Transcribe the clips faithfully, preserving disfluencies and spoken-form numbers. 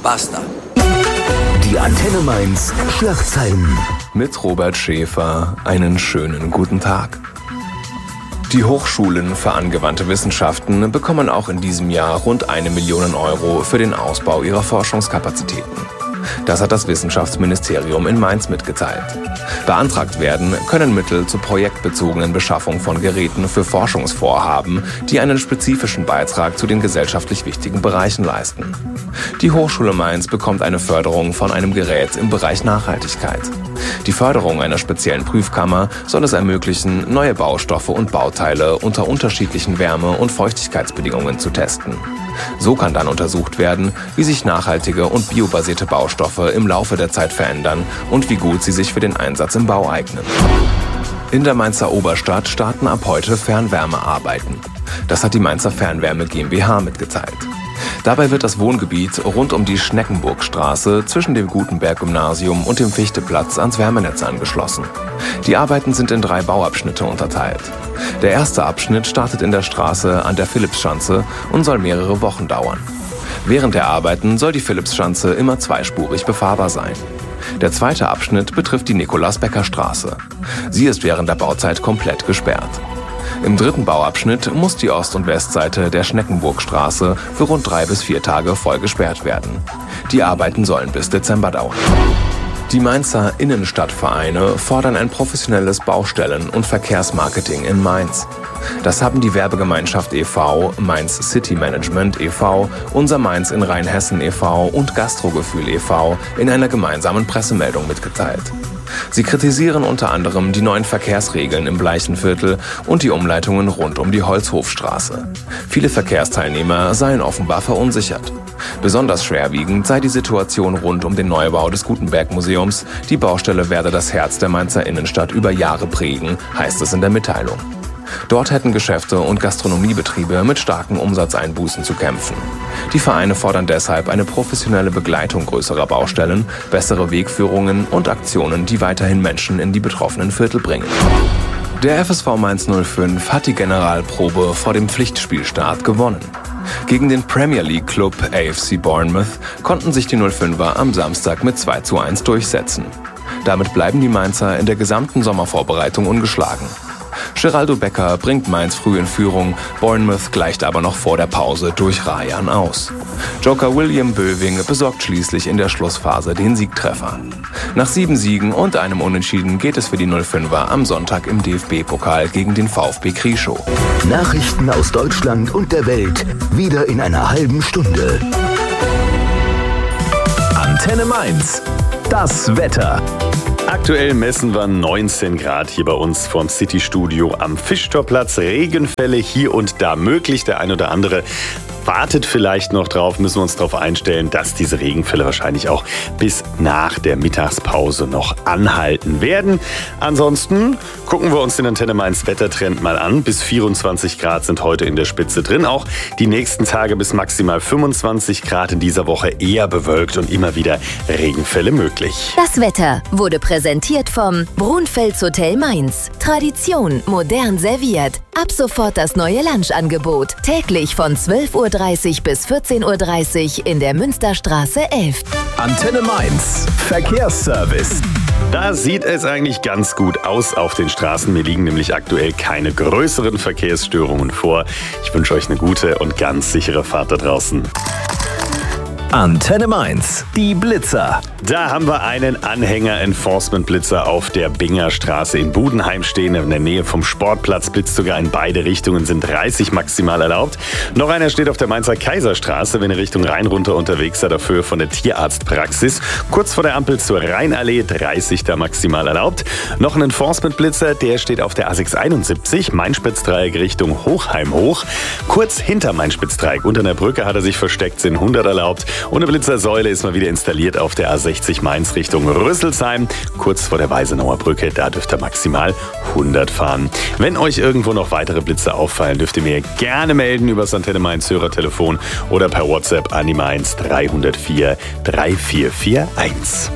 Basta. Die Antenne Mainz Schlagzeilen. Mit Robert Schäfer einen schönen guten Tag. Die Hochschulen für angewandte Wissenschaften bekommen auch in diesem Jahr rund eine Million Euro für den Ausbau ihrer Forschungskapazitäten. Das hat das Wissenschaftsministerium in Mainz mitgeteilt. Beantragt werden können Mittel zur projektbezogenen Beschaffung von Geräten für Forschungsvorhaben, die einen spezifischen Beitrag zu den gesellschaftlich wichtigen Bereichen leisten. Die Hochschule Mainz bekommt eine Förderung von einem Gerät im Bereich Nachhaltigkeit. Die Förderung einer speziellen Prüfkammer soll es ermöglichen, neue Baustoffe und Bauteile unter unterschiedlichen Wärme- und Feuchtigkeitsbedingungen zu testen. So kann dann untersucht werden, wie sich nachhaltige und biobasierte Baustoffe im Laufe der Zeit verändern und wie gut sie sich für den Einsatz im Bau eignen. In der Mainzer Oberstadt starten ab heute Fernwärmearbeiten. Das hat die Mainzer Fernwärme GmbH mitgeteilt. Dabei wird das Wohngebiet rund um die Schneckenburgstraße zwischen dem Gutenberg-Gymnasium und dem Fichteplatz ans Wärmenetz angeschlossen. Die Arbeiten sind in drei Bauabschnitte unterteilt. Der erste Abschnitt startet in der Straße an der Philippsschanze und soll mehrere Wochen dauern. Während der Arbeiten soll die Philippsschanze immer zweispurig befahrbar sein. Der zweite Abschnitt betrifft die Nikolaus-Becker-Straße. Sie ist während der Bauzeit komplett gesperrt. Im dritten Bauabschnitt muss die Ost- und Westseite der Schneckenburgstraße für rund drei bis vier Tage voll gesperrt werden. Die Arbeiten sollen bis Dezember dauern. Die Mainzer Innenstadtvereine fordern ein professionelles Baustellen- und Verkehrsmarketing in Mainz. Das haben die Werbegemeinschaft e V, Mainz City Management e V, Unser Mainz in Rheinhessen e V und Gastrogefühl e V in einer gemeinsamen Pressemeldung mitgeteilt. Sie kritisieren unter anderem die neuen Verkehrsregeln im Bleichtenviertel und die Umleitungen rund um die Holzhofstraße. Viele Verkehrsteilnehmer seien offenbar verunsichert. Besonders schwerwiegend sei die Situation rund um den Neubau des Gutenberg-Museums. Die Baustelle werde das Herz der Mainzer Innenstadt über Jahre prägen, heißt es in der Mitteilung. Dort hätten Geschäfte und Gastronomiebetriebe mit starken Umsatzeinbußen zu kämpfen. Die Vereine fordern deshalb eine professionelle Begleitung größerer Baustellen, bessere Wegführungen und Aktionen, die weiterhin Menschen in die betroffenen Viertel bringen. Der F S V Mainz null fünf hat die Generalprobe vor dem Pflichtspielstart gewonnen. Gegen den Premier League Club A F C Bournemouth konnten sich die null fünfer am Samstag mit zwei zu eins durchsetzen. Damit bleiben die Mainzer in der gesamten Sommervorbereitung ungeschlagen. Geraldo Becker bringt Mainz früh in Führung, Bournemouth gleicht aber noch vor der Pause durch Rayan aus. Joker William Böwing besorgt schließlich in der Schlussphase den Siegtreffer. Nach sieben Siegen und einem Unentschieden geht es für die null fünfer am Sonntag im D F B-Pokal gegen den VfB Krieschow. Nachrichten aus Deutschland und der Welt, wieder in einer halben Stunde. Antenne Mainz, das Wetter. Aktuell messen wir neunzehn Grad hier bei uns vom City-Studio am Fischtorplatz. Regenfälle hier und da möglich. Der ein oder andere wartet vielleicht noch drauf, müssen wir uns darauf einstellen, dass diese Regenfälle wahrscheinlich auch bis nach der Mittagspause noch anhalten werden. Ansonsten gucken wir uns den Antenne Mainz Wettertrend mal an. Bis vierundzwanzig Grad sind heute in der Spitze drin. Auch die nächsten Tage bis maximal fünfundzwanzig Grad, in dieser Woche eher bewölkt und immer wieder Regenfälle möglich. Das Wetter wurde präsentiert vom Brunfels Hotel Mainz. Tradition modern serviert. Ab sofort das neue Lunchangebot. Täglich von zwölf Uhr dreißig bis vierzehn Uhr dreißig in der Münsterstraße elf. Antenne Mainz, Verkehrsservice. Da sieht es eigentlich ganz gut aus auf den Straßen. Mir liegen nämlich aktuell keine größeren Verkehrsstörungen vor. Ich wünsche euch eine gute und ganz sichere Fahrt da draußen. Antenne Mainz, die Blitzer. Da haben wir einen Anhänger-Enforcement-Blitzer auf der Bingerstraße in Budenheim stehen. In der Nähe vom Sportplatz blitzt sogar in beide Richtungen, sind dreißig maximal erlaubt. Noch einer steht auf der Mainzer Kaiserstraße, wenn ihr Richtung Rhein runter unterwegs seid, dafür von der Tierarztpraxis. Kurz vor der Ampel zur Rheinallee, dreißig da maximal erlaubt. Noch ein Enforcement-Blitzer, der steht auf der A sechshunderteinundsiebzig, Main-Spitzdreieck Richtung Hochheim hoch. Kurz hinter Main-Spitzdreieck, unter der Brücke hat er sich versteckt, sind hundert erlaubt. Und eine Blitzersäule ist mal wieder installiert auf der A sechzig Mainz Richtung Rüsselsheim. Kurz vor der Weisenauer Brücke, da dürft ihr maximal hundert fahren. Wenn euch irgendwo noch weitere Blitze auffallen, dürft ihr mir gerne melden über das Antenne Mainz Hörertelefon oder per WhatsApp an die Mainz drei null vier drei vier vier eins.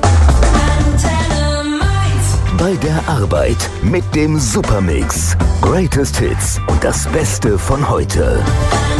Bei der Arbeit mit dem Supermix. Greatest Hits und das Beste von heute.